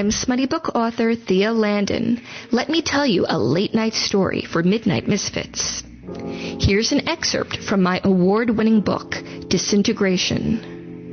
I'm Smutty Book author Thea Landon. Let me tell you a late-night story for Midnight Misfits. Here's an excerpt from my award-winning book, Disintegration.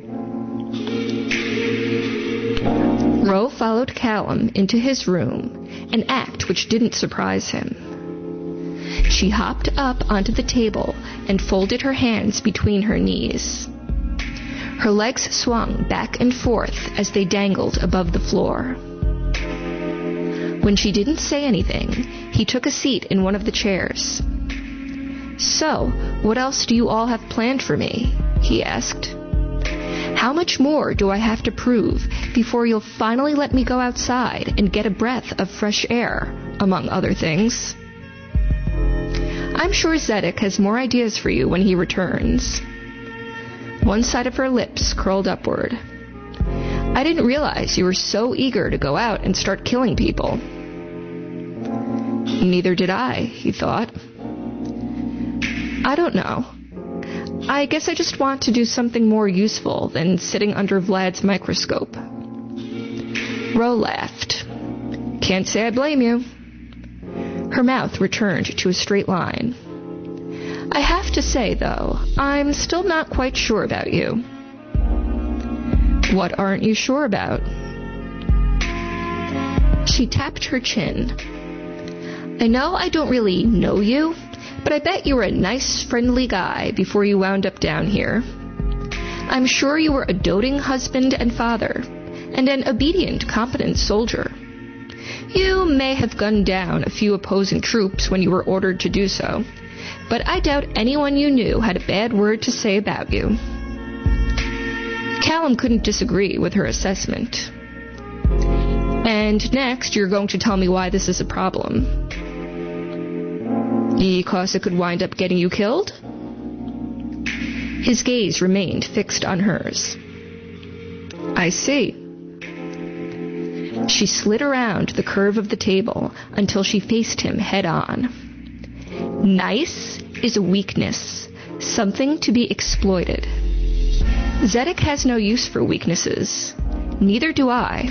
Ro followed Callum into his room, an act which didn't surprise him. She hopped up onto the table and folded her hands between her knees. Her legs swung back and forth as they dangled above the floor. When she didn't say anything, he took a seat in one of the chairs. "So, what else do you all have planned for me?" he asked. "How much more do I have to prove before you'll finally let me go outside and get a breath of fresh air, among other things? I'm sure Zedek has more ideas for you when he returns." One side of her lips curled upward. "I didn't realize you were so eager to go out and start killing people." Neither did I, he thought. "I don't know. I guess I just want to do something more useful than sitting under Vlad's microscope." Ro laughed. "Can't say I blame you." Her mouth returned to a straight line. "I have to say, though, I'm still not quite sure about you." "What aren't you sure about?" She tapped her chin. "I know I don't really know you, but I bet you were a nice, friendly guy before you wound up down here. I'm sure you were a doting husband and father, and an obedient, competent soldier. You may have gunned down a few opposing troops when you were ordered to do so, but I doubt anyone you knew had a bad word to say about you." Callum couldn't disagree with her assessment. "And next, you're going to tell me why this is a problem." "Because it could wind up getting you killed?" His gaze remained fixed on hers. "I see." She slid around the curve of the table until she faced him head-on. "Nice is a weakness, something to be exploited. Zedek has no use for weaknesses. Neither do I."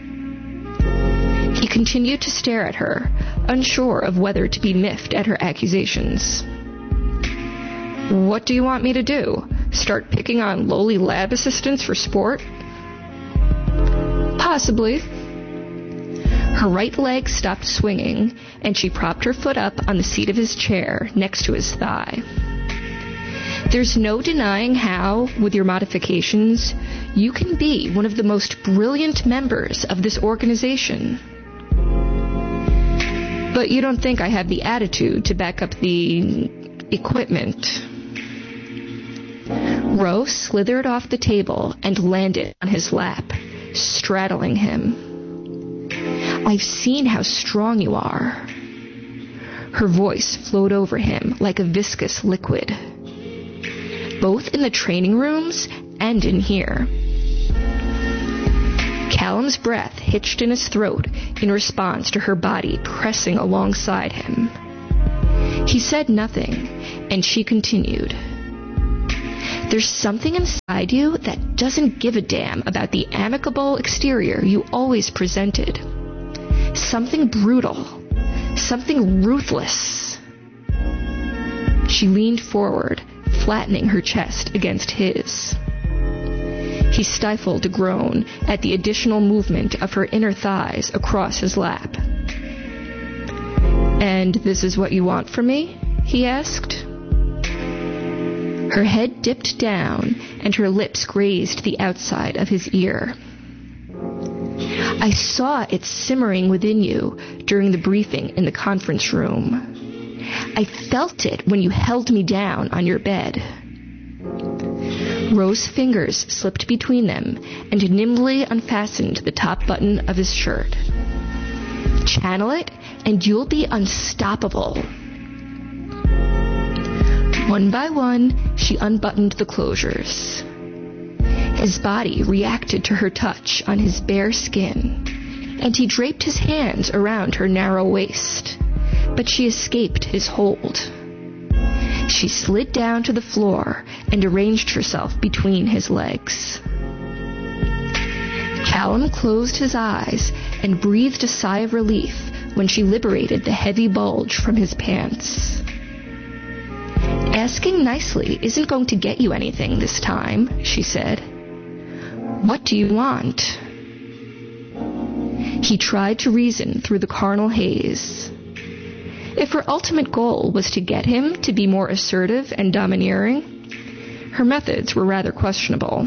He continued to stare at her, unsure of whether to be miffed at her accusations. "What do you want me to do? Start picking on lowly lab assistants for sport?" "Possibly." Her right leg stopped swinging, and she propped her foot up on the seat of his chair next to his thigh. "There's no denying how, with your modifications, you can be one of the most brilliant members of this organization. But you don't think I have the attitude to back up the equipment." Ro slithered off the table and landed on his lap, straddling him. "I've seen how strong you are." Her voice flowed over him like a viscous liquid, both in the training rooms and in here. Callum's breath hitched in his throat in response to her body pressing alongside him. He said nothing, and she continued. "There's something inside you that doesn't give a damn about the amicable exterior you always presented. Something brutal, something ruthless." She leaned forward, flattening her chest against his. He stifled a groan at the additional movement of her inner thighs across his lap. "And this is what you want from me?" he asked. Her head dipped down, and her lips grazed the outside of his ear. "I saw it simmering within you during the briefing in the conference room. I felt it when you held me down on your bed." Ro's fingers slipped between them and nimbly unfastened the top button of his shirt. "Channel it, and you'll be unstoppable." One by one, she unbuttoned the closures. His body reacted to her touch on his bare skin, and he draped his hands around her narrow waist, but she escaped his hold. She slid down to the floor and arranged herself between his legs. Callum closed his eyes and breathed a sigh of relief when she liberated the heavy bulge from his pants. "Asking nicely isn't going to get you anything this time," she said. "What do you want?" He tried to reason through the carnal haze. If her ultimate goal was to get him to be more assertive and domineering, her methods were rather questionable.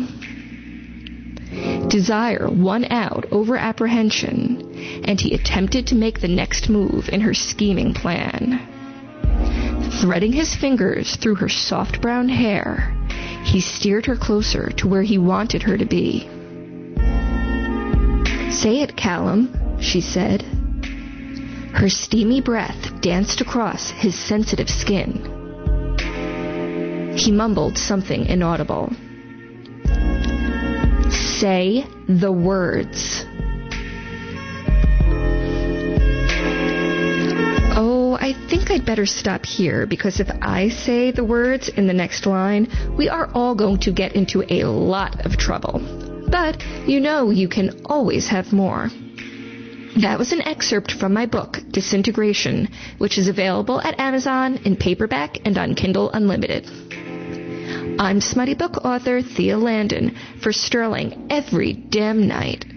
Desire won out over apprehension, and he attempted to make the next move in her scheming plan. Threading his fingers through her soft brown hair, he steered her closer to where he wanted her to be. "Say it, Callum," she said. Her steamy breath danced across his sensitive skin. He mumbled something inaudible. "Say the words." "Oh, I think I'd better stop here, because if I say the words in the next line, we are all going to get into a lot of trouble. But you know you can always have more." That was an excerpt from my book, Disintegration, which is available at Amazon in paperback and on Kindle Unlimited. I'm smutty book author Thea Landon for Sterling every damn night.